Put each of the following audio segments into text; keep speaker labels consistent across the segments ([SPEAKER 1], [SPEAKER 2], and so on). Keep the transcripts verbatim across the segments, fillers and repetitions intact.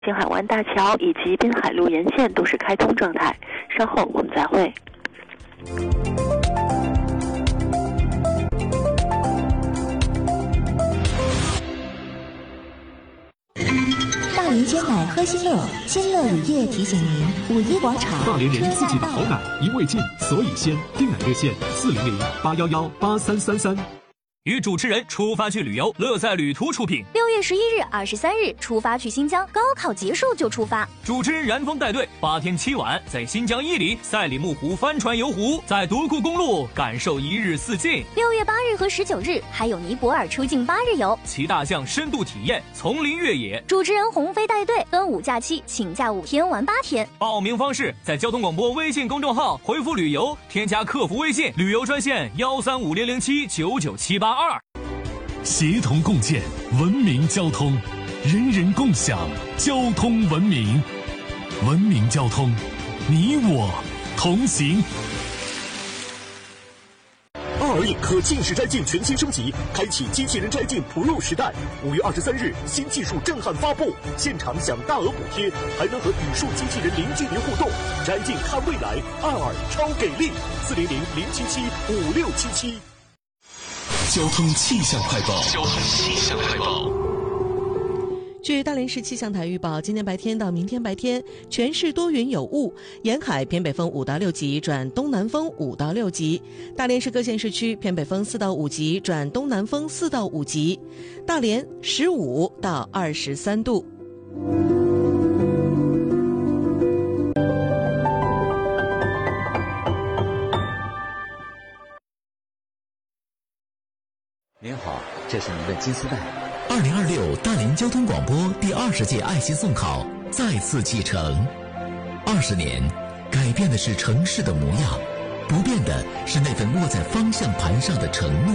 [SPEAKER 1] 青海湾大桥以及滨海路沿线都是开通状态。稍后我们再会。
[SPEAKER 2] 大连鲜奶喝新乐，新乐乳业提醒您：五一广场
[SPEAKER 3] 大连人自己的好奶，因为近所以鲜。订奶热线：四零零八幺幺八三三三。
[SPEAKER 4] 与主持人出发去旅游，乐在旅途出品。
[SPEAKER 5] 六月十一日、二十三日出发去新疆，高考结束就出发。
[SPEAKER 4] 主持人然峰带队，八天七晚，在新疆伊犁、赛里木湖帆船游湖，在独库公路感受一日四境。
[SPEAKER 5] 六月八日和十九日还有尼泊尔出境八日游，
[SPEAKER 4] 骑大象深度体验，丛林越野。
[SPEAKER 5] 主持人鸿飞带队，端午假期请假五天玩八天。
[SPEAKER 4] 报名方式在交通广播微信公众号回复旅游，添加客服微信旅游专线幺三五零零七九九七八二。
[SPEAKER 3] 协同共建文明交通，人人共享交通文明。文明交通，你我同行。
[SPEAKER 6] 奥尔影科近视摘镜全新升级，开启机器人摘镜 Pro 时代。五月二十三日，新技术震撼发布，现场享大额补贴，还能和语数机器人零距离互动。摘镜看未来，奥尔超给力！四零零零七七五六七七。
[SPEAKER 3] 交通气象快报。交通气象快报。
[SPEAKER 7] 据大连市气象台预报，今天白天到明天白天，全市多云有雾，沿海偏北风五到六级转东南风五到六级，大连市各县市区偏北风四到五级转东南风四到五级，大连十五到二十三度。
[SPEAKER 8] 您好，这是您的金丝带。
[SPEAKER 9] 二零二六大连交通广播第二十届爱心送考再次启程。二十年，改变的是城市的模样，不变的是那份落在方向盘上的承诺。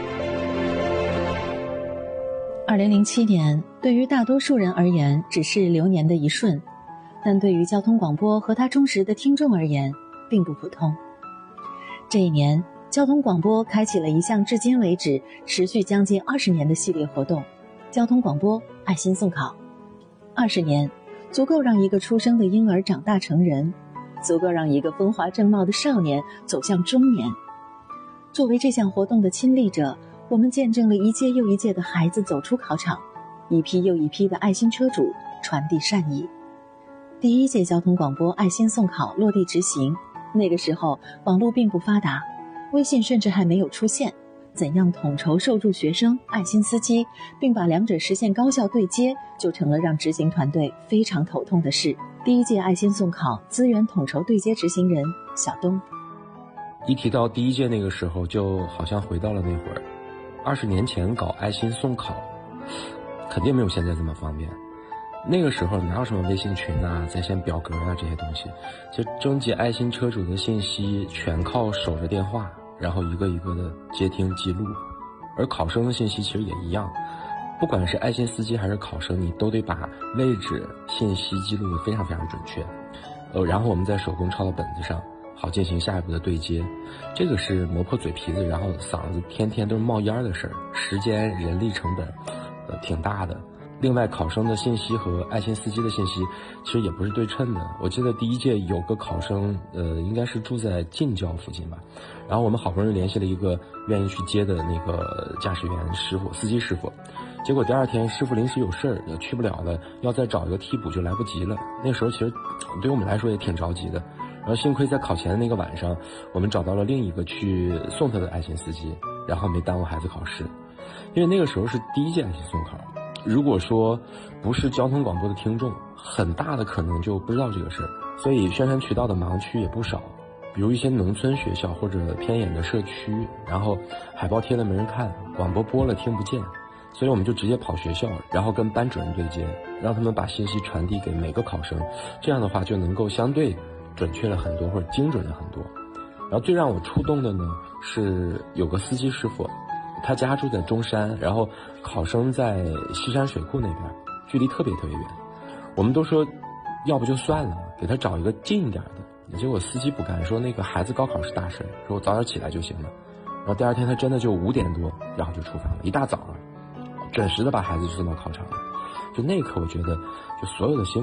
[SPEAKER 10] 二零零七年对于大多数人而言只是流年的一瞬，但对于交通广播和它忠实的听众而言并不普通。这一年，交通广播开启了一项至今为止持续将近二十年的系列活动——交通广播爱心送考。二十年，足够让一个出生的婴儿长大成人，足够让一个风华正茂的少年走向中年。作为这项活动的亲历者，我们见证了一届又一届的孩子走出考场，一批又一批的爱心车主传递善意。第一届交通广播爱心送考落地执行，那个时候网络并不发达，微信甚至还没有出现，怎样统筹受助学生、爱心司机，并把两者实现高效对接，就成了让执行团队非常头痛的事。第一届爱心送考资源统筹对接执行人小东：
[SPEAKER 11] 一提到第一届那个时候，就好像回到了那会儿，二十年前搞爱心送考，肯定没有现在这么方便。那个时候哪有什么微信群啊、在线表格啊这些东西，就征集爱心车主的信息全靠守着电话，然后一个一个的接听记录。而考生的信息其实也一样，不管是爱心司机还是考生，你都得把位置信息记录的非常非常准确，呃，然后我们再手工抄到本子上，好进行下一步的对接。这个是磨破嘴皮子，然后嗓子天天都是冒烟的事儿，时间人力成本呃挺大的。另外，考生的信息和爱心司机的信息其实也不是对称的。我记得第一届有个考生，呃，应该是住在近郊附近吧，然后我们好不容易联系了一个愿意去接的那个驾驶员师傅、司机师傅，结果第二天师傅临时有事儿也去不了了，要再找一个替补就来不及了。那时候其实对我们来说也挺着急的。然后幸亏在考前的那个晚上，我们找到了另一个去送他的爱心司机，然后没耽误孩子考试。因为那个时候是第一届爱心送考，如果说不是交通广播的听众，很大的可能就不知道这个事儿，所以宣传渠道的盲区也不少，比如一些农村学校或者偏远的社区，然后海报贴了没人看，广播播了听不见，所以我们就直接跑学校，然后跟班主任对接，让他们把信息传递给每个考生，这样的话就能够相对准确了很多，或者精准了很多。然后最让我触动的呢，是有个司机师傅，他家住在中山，然后考生在西山水库那边，距离特别特别远。我们都说要不就算了，给他找一个近一点的，结果司机不干，说那个孩子高考是大事，说我早点起来就行了。然后第二天他真的就五点多，然后就出发了，一大早啊，准时的把孩子就送到考场了。 就那一刻，我觉得就所有的新